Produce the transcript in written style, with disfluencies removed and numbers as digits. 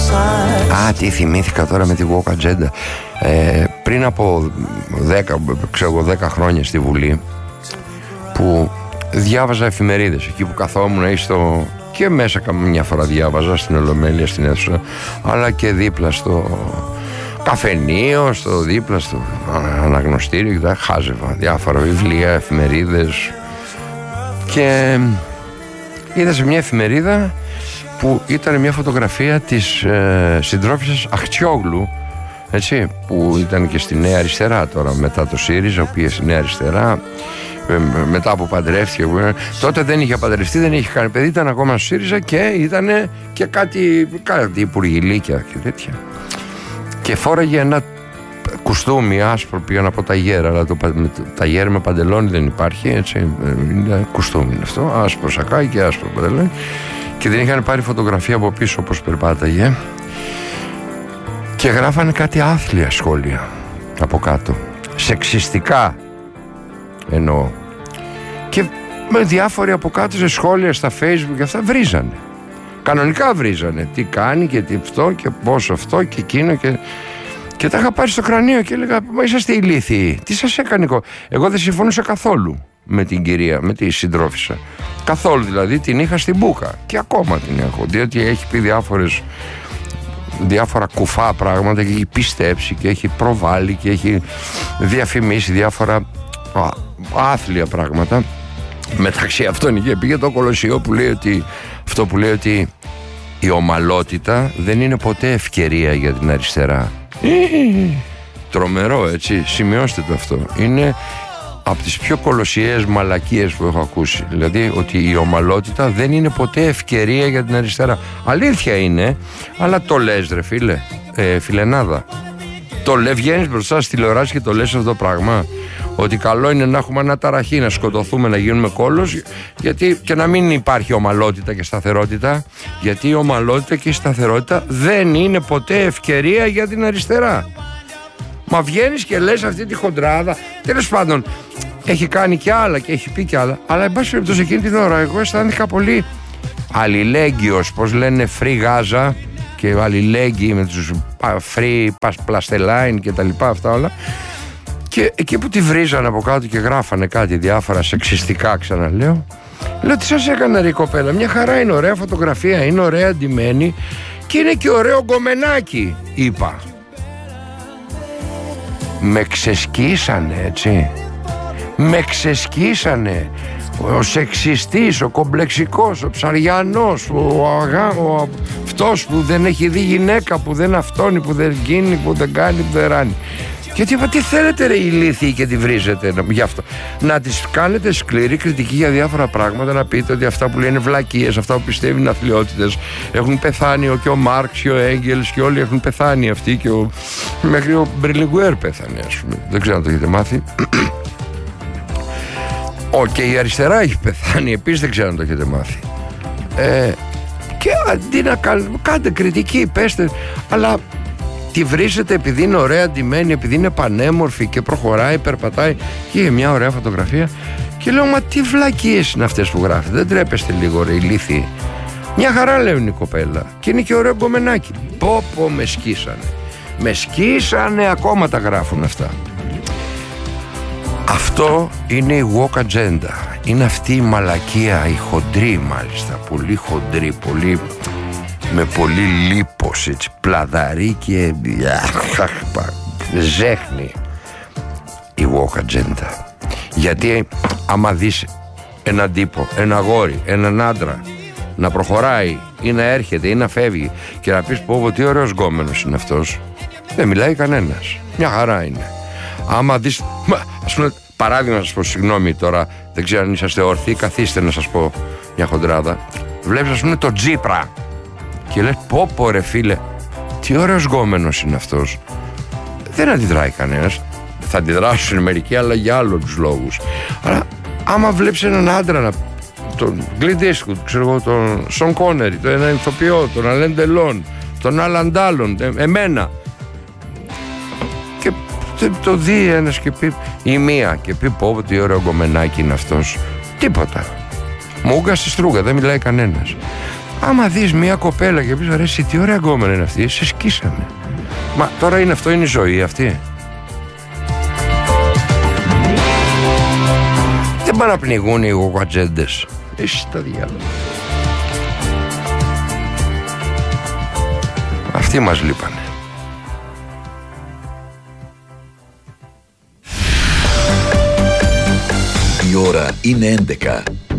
Α, τι θυμήθηκα τώρα με τη Walk Agenda. Πριν από 10 χρόνια στη Βουλή, που διάβαζα εφημερίδες, εκεί που καθόμουν και μέσα καμιά φορά διάβαζα στην Ολομέλεια, στην αίθουσα, αλλά και δίπλα στο καφενείο, δίπλα στο αναγνωστήριο, και χάζευα διάφορα βιβλία, εφημερίδες, και είδα σε μια εφημερίδα που ήταν μια φωτογραφία της συντρόφισσας Αχτσιόγλου, έτσι, που ήταν και στη Νέα Αριστερά τώρα, μετά το ΣΥΡΙΖΑ, που πήγε στη Νέα Αριστερά, μετά που παντρεύτηκε. Τότε δεν είχε παντρευτεί, δεν είχε κάνει παιδί, ήταν ακόμα στο ΣΥΡΙΖΑ και ήταν και κάτι υπουργηλίκια και τέτοια. Και φόραγε ένα κουστούμι άσπρο, πήγα να πω ταγέρ, αλλά ταγέρ με παντελόνι δεν υπάρχει, έτσι, είναι κουστούμι αυτό, άσπρο σακάκι και άσπρο παντελόνι, και την είχαν πάρει φωτογραφία από πίσω όπως περπάταγε, και γράφανε κάτι άθλια σχόλια από κάτω, σεξιστικά εννοώ, και με διάφοροι από κάτω σε σχόλια στα Facebook και αυτά βρίζανε, κανονικά βρίζανε, τι κάνει και τι αυτό και πόσο αυτό και εκείνο, και τα είχα πάρει στο κρανίο και έλεγα, μα είσαστε ηλίθιοι, τι σας έκανε? Εγώ δεν συμφωνούσα καθόλου με την κυρία, με τη συντρόφισσα, καθόλου, δηλαδή την είχα στην μπούκα και ακόμα την έχω, διότι έχει πει διάφορα κουφά πράγματα και έχει πιστέψει και έχει προβάλλει και έχει διαφημίσει διάφορα άθλια πράγματα. Μεταξύ αυτών είχε πει για το Κολοσσιό, που λέει ότι αυτό που λέει ότι η ομαλότητα δεν είναι ποτέ ευκαιρία για την αριστερά. Τρομερό, έτσι, σημειώστε το αυτό. Είναι από τις πιο κολοσιαίες μαλακίες που έχω ακούσει. Δηλαδή ότι η ομαλότητα δεν είναι ποτέ ευκαιρία για την αριστερά. Αλήθεια είναι, αλλά το λες, ρε φίλε, φιλενάδα. Το λες, βγαίνεις μπροστά στη τηλεοράση και το λες αυτό το πράγμα, ότι καλό είναι να έχουμε αναταραχή, να σκοτωθούμε, να γίνουμε κόλος, γιατί και να μην υπάρχει ομαλότητα και σταθερότητα, γιατί η ομαλότητα και η σταθερότητα δεν είναι ποτέ ευκαιρία για την αριστερά. Μα βγαίνεις και λες αυτή τη χοντράδα. Τέλος πάντων, έχει κάνει και άλλα και έχει πει και άλλα, αλλά εν πάση περιπτώσει εκείνη την ώρα εγώ αισθάνθηκα πολύ αλληλέγγυος, πως λένε free Gaza, και αλληλέγγυοι με τους free Palestine και τα λοιπά αυτά όλα. Και εκεί που τη βρίζανε από κάτω και γράφανε κάτι διάφορα σεξιστικά, ξαναλέω, λέω, τι σας έκανε ρε η κοπέλα? Μια χαρά είναι, ωραία φωτογραφία, είναι ωραία αντιμένη και είναι και ωραίο γκομενάκι, είπα. Με ξεσκίσανε, έτσι. Με ξεσκίσανε. Ο σεξιστής, ο κομπλεξικός, ο ψαριανός, αυτός που δεν έχει δει γυναίκα, που δεν αυτόνει, που δεν γίνει, που δεν κάνει, που δεν ράνει. Γιατί είπα, τι θέλετε ρε ηλίθιοι και τη βρίζετε γι' αυτό? Να τις κάνετε σκληρή κριτική για διάφορα πράγματα, να πείτε ότι αυτά που λένε βλακίες, αυτά που πιστεύουν αθλιότητες, έχουν πεθάνει και ο Μάρξ και ο Έγγελς και όλοι έχουν πεθάνει αυτοί, και μέχρι ο Μπερλιγκουέρ πέθανε, ας πούμε. Δεν ξέρω αν το έχετε μάθει. Και η αριστερά έχει πεθάνει επίσης, δεν ξέρω αν το έχετε μάθει. Και αντί να κάνετε κριτική, πέστε, αλλά τη βρίζετε επειδή είναι ωραία ντυμένη, επειδή είναι πανέμορφη και προχωράει, περπατάει, και είχε μια ωραία φωτογραφία, και λέω, μα τι βλακίες είναι αυτές που γράφετε? Δεν τρέπεστε λίγο ρε ηλίθιοι? Μια χαρά λέει η κοπέλα και είναι και ωραίο γκομενάκι. Πω με σκίσανε. Με σκίσανε, ακόμα τα γράφουν αυτά. Αυτό είναι η Walk Agenda. Είναι αυτή η μαλακία, η χοντρή μάλιστα, πολύ χοντρή, πολύ, με πολύ λίπος, έτσι, πλαδαρή και ζέχνη η Walk Agenda. Γιατί άμα δεις έναν τύπο, ένα αγόρι, έναν άντρα να προχωράει ή να έρχεται ή να φεύγει και να πεις πω τι ωραίος γκόμενος είναι αυτός, δεν μιλάει κανένας, μια χαρά είναι. Άμα δεις, ας πούμε, παράδειγμα να σας πω, συγγνώμη τώρα, δεν ξέρω αν είσαστε ορθοί, καθίστε να σας πω μια χοντράδα. Βλέπεις, ας πούμε, το Τζίπρα και λες, πω ρε φίλε, τι ωραίος γκόμενος είναι αυτός. Δεν αντιδράει κανένας. Θα αντιδράσουν μερικοί, αλλά για άλλους λόγους. Αλλά άμα βλέπεις έναν άντρα, τον Clint Eastwood, ξέρω εγώ, τον Σον Κόνερι, τον έναν ηθοποιό, τον Αλέν Ντελόν, τον Άλαν Ντάλλον, εμένα, και το δει ένας και πει, ή μία, και πει πω τι ωραίο γκομενάκι είναι αυτός, τίποτα. Μούγκα στη στρούγα, δεν μιλάει κανένας. Άμα δεις μια κοπέλα και πεις ρε εσύ τι ωραία γκόμενα είναι αυτή, σε σκίσανε. Μα τώρα αυτό είναι η ζωή αυτή. Δεν πάνε να πνιγούν οι γοκατζέντες. Εσύ τα διάλογα. Αυτοί μας λείπανε. Η ώρα είναι 11.